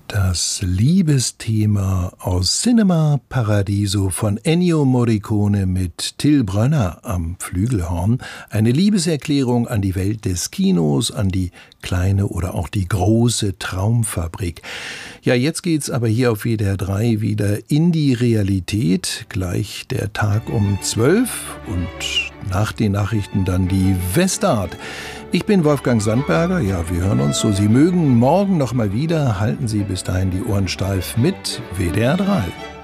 Das Liebesthema aus Cinema Paradiso von Ennio Morricone mit Till Brönner am Flügelhorn. Eine Liebeserklärung an die Welt des Kinos, an die kleine oder auch die große Traumfabrik. Ja, jetzt geht's aber hier auf WDR 3 wieder in die Realität. Gleich der Tag um 12 und nach den Nachrichten dann die Westart. Ich bin Wolfgang Sandberger. Ja, wir hören uns, so Sie mögen, morgen noch mal wieder. Halten Sie bis dahin die Ohren steif mit WDR 3.